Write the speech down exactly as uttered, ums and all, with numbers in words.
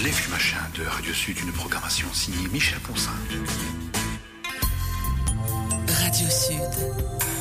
Les Flux Machins de Radio Sud, une programmation signée Michel Poncin. Radio Sud.